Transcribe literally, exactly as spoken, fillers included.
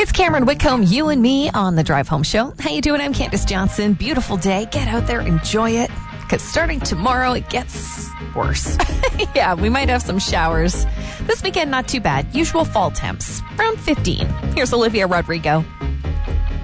It's Cameron Whitcomb, you and me on the Drive Home Show. How you doing? I'm Candace Johnson. Beautiful day. Get out there, enjoy it. Because starting tomorrow, it gets worse. Yeah, we might have some showers. This weekend, not too bad. Usual fall temps, around fifteen. Here's Olivia Rodrigo.